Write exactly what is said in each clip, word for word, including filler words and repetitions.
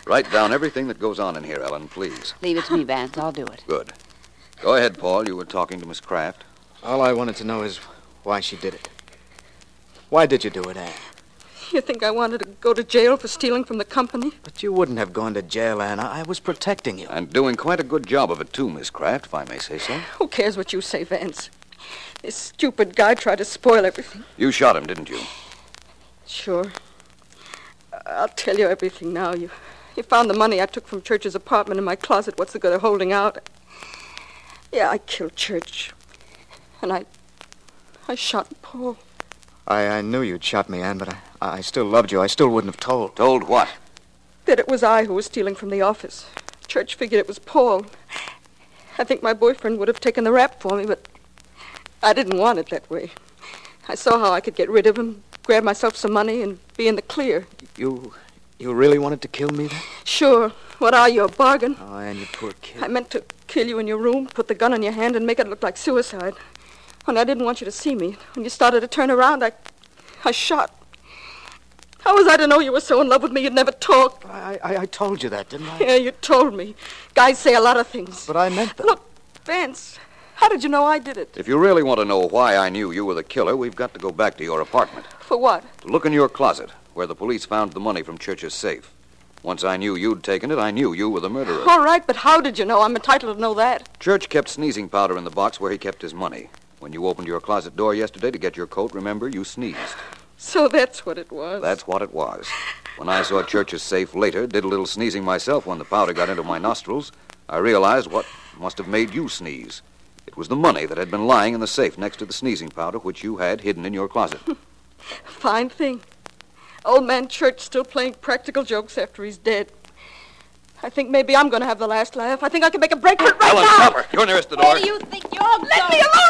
Write down everything that goes on in here, Ellen, please. Leave it to me, Vance. I'll do it. Good. Go ahead, Paul. You were talking to Miss Kraft. All I wanted to know is why she did it. Why did you do it, Anne? You think I wanted to go to jail for stealing from the company? But you wouldn't have gone to jail, Anne. I was protecting you. And doing quite a good job of it, too, Miss Kraft, if I may say so. Who cares what you say, Vance? This stupid guy tried to spoil everything. You shot him, didn't you? Sure. I'll tell you everything now. You, you found the money I took from Church's apartment in my closet. What's the good of holding out? Yeah, I killed Church. And I... I shot Paul. I, I knew you'd shot me, Anne, but I, I still loved you. I still wouldn't have told. Told what? That it was I who was stealing from the office. Church figured it was Paul. I think my boyfriend would have taken the rap for me, but I didn't want it that way. I saw how I could get rid of him, grab myself some money, and be in the clear. You... you really wanted to kill me then? Sure. What are you, a bargain? Oh, Anne, you poor kid. I meant to kill you in your room, put the gun in your hand, and make it look like suicide. When I didn't want you to see me, when you started to turn around, I... I shot. How was I to know you were so in love with me you'd never talk? I, I, I told you that, didn't I? Yeah, you told me. Guys say a lot of things. But I meant that. Look, Vance, how did you know I did it? If you really want to know why I knew you were the killer, we've got to go back to your apartment. For what? To look in your closet, where the police found the money from Church's safe. Once I knew you'd taken it, I knew you were the murderer. All right, but how did you know? I'm entitled to know that. Church kept sneezing powder in the box where he kept his money. When you opened your closet door yesterday to get your coat, remember, you sneezed. So that's what it was. That's what it was. When I saw Church's safe later, did a little sneezing myself when the powder got into my nostrils, I realized what must have made you sneeze. It was the money that had been lying in the safe next to the sneezing powder, which you had hidden in your closet. Fine thing. Old man Church still playing practical jokes after he's dead. I think maybe I'm going to have the last laugh. I think I can make a break for it right Ellen, now. stop her. You're nearest the door. Where do you think you're going? Let me alone.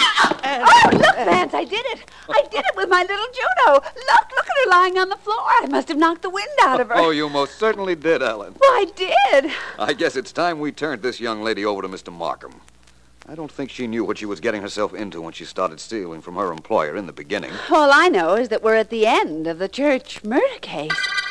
Oh, look, Vance, I did it. I did it with my little Juno. Look, look at her lying on the floor. I must have knocked the wind out of her. Oh, you most certainly did, Ellen. Well, I did. I guess it's time we turned this young lady over to Mister Markham. I don't think she knew what she was getting herself into when she started stealing from her employer in the beginning. All I know is that we're at the end of the Church murder case.